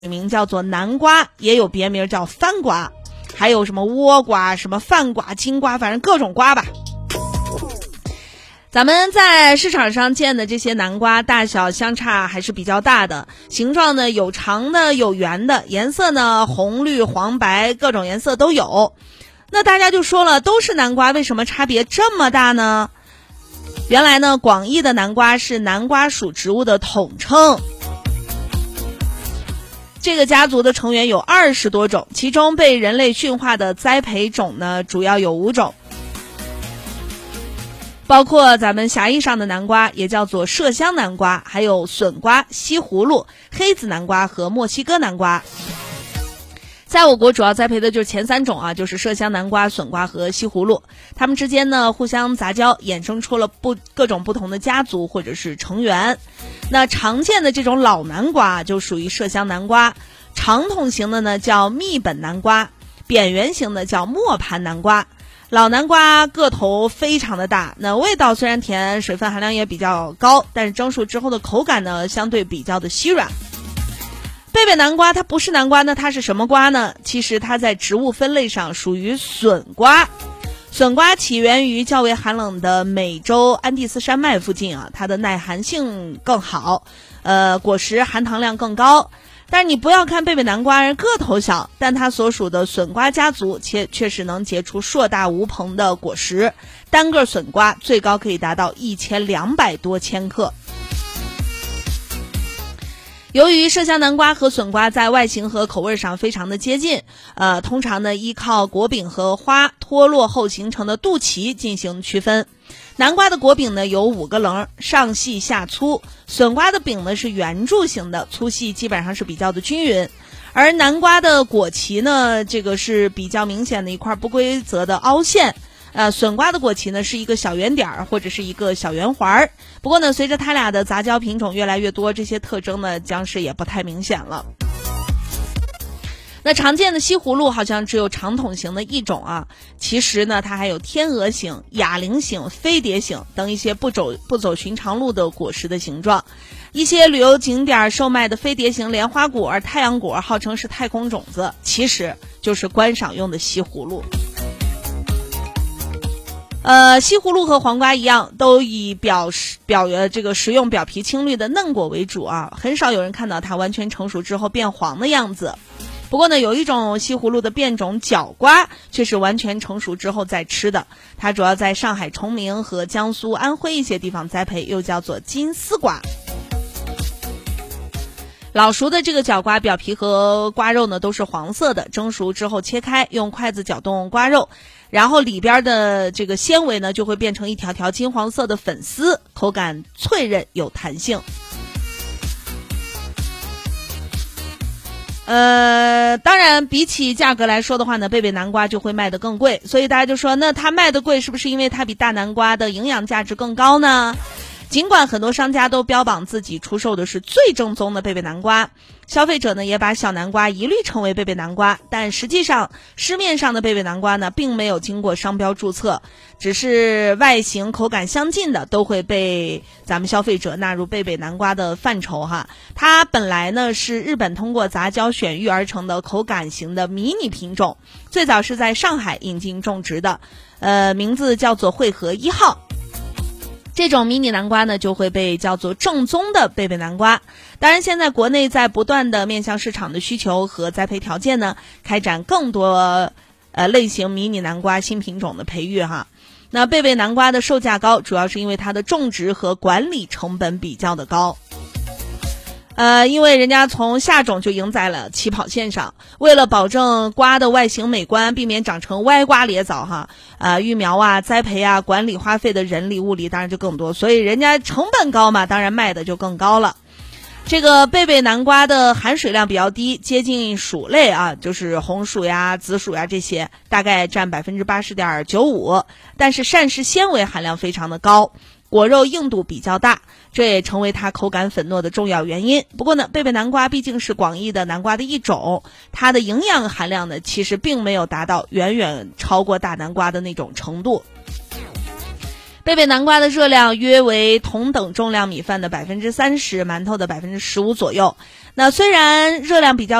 名叫做南瓜，也有别名叫番瓜，还有什么倭瓜、什么饭瓜、金瓜，反正各种瓜吧。咱们在市场上见的这些南瓜大小相差还是比较大的，形状呢有长的有圆的，颜色呢红绿黄白各种颜色都有。那大家就说了，都是南瓜，为什么差别这么大呢？原来呢，广义的南瓜是南瓜属植物的统称，这个家族的成员有20多种，其中被人类驯化的栽培种呢主要有5种，包括咱们狭义上的南瓜，也叫做麝香南瓜，还有笋瓜、西葫芦、黑子南瓜和墨西哥南瓜。在我国主要栽培的就是前3种啊，就是麝香南瓜、笋瓜和西葫芦。它们之间呢互相杂交，衍生出了各种不同的家族或者是成员。那常见的这种老南瓜就属于麝香南瓜，长筒型的呢叫蜜本南瓜，扁圆形的叫磨盘南瓜。老南瓜个头非常的大，那味道虽然甜，水分含量也比较高，但是蒸熟之后的口感呢相对比较的稀软。贝贝南瓜它不是南瓜呢，它是什么瓜呢？其实它在植物分类上属于笋瓜。笋瓜起源于较为寒冷的美洲安第斯山脉附近啊，它的耐寒性更好，果实含糖量更高。但是你不要看贝贝南瓜个头小，但它所属的笋瓜家族确实能结出硕大无朋的果实，单个笋瓜最高可以达到1200多千克。由于麝香南瓜和笋瓜在外形和口味上非常的接近，通常呢依靠果柄和花脱落后形成的肚脐进行区分。南瓜的果柄呢有5个棱，上细下粗，笋瓜的柄呢是圆柱形的，粗细基本上是比较的均匀。而南瓜的果脐呢，这个是比较明显的一块不规则的凹陷。笋瓜的果脐呢是一个小圆点或者是一个小圆环。不过呢，随着它俩的杂交品种越来越多，这些特征呢将是也不太明显了。那常见的西葫芦好像只有长筒型的一种啊，其实呢它还有天鹅形、哑铃形、飞碟形等一些不走寻常路的果实的形状。一些旅游景点售卖的飞碟形莲花果、太阳果号称是太空种子，其实就是观赏用的西葫芦。西葫芦和黄瓜一样，都以食用表皮青绿的嫩果为主啊，很少有人看到它完全成熟之后变黄的样子。不过呢，有一种西葫芦的变种角瓜却是完全成熟之后再吃的，它主要在上海崇明和江苏安徽一些地方栽培，又叫做金丝瓜。老熟的这个角瓜表皮和瓜肉呢都是黄色的，蒸熟之后切开，用筷子搅动瓜肉，然后里边的这个纤维呢就会变成一条条金黄色的粉丝，口感脆韧有弹性。当然比起价格来说的话呢，贝贝南瓜就会卖得更贵，所以大家就说那它卖得贵是不是因为它比大南瓜的营养价值更高呢？尽管很多商家都标榜自己出售的是最正宗的贝贝南瓜，消费者呢也把小南瓜一律称为贝贝南瓜，但实际上市面上的贝贝南瓜呢并没有经过商标注册，只是外形口感相近的都会被咱们消费者纳入贝贝南瓜的范畴哈。它本来呢是日本通过杂交选育而成的口感型的迷你品种，最早是在上海引进种植的，名字叫做汇合1号。这种迷你南瓜呢就会被叫做正宗的贝贝南瓜。当然现在国内在不断的面向市场的需求和栽培条件呢，开展更多类型迷你南瓜新品种的培育哈。那贝贝南瓜的售价高，主要是因为它的种植和管理成本比较的高。因为人家从下种就赢在了起跑线上，为了保证瓜的外形美观，避免长成歪瓜裂枣哈，育苗啊、栽培啊、管理花费的人力物力当然就更多，所以人家成本高嘛，当然卖的就更高了。这个贝贝南瓜的含水量比较低，接近薯类啊，就是红薯呀、紫薯呀这些，大概占 80.95%， 但是膳食纤维含量非常的高，果肉硬度比较大，这也成为它口感粉糯的重要原因。不过呢，贝贝南瓜毕竟是广义的南瓜的一种，它的营养含量呢其实并没有达到远远超过大南瓜的那种程度。 贝贝南瓜的热量约为同等重量米饭的30%，馒头的15%左右。那虽然热量比较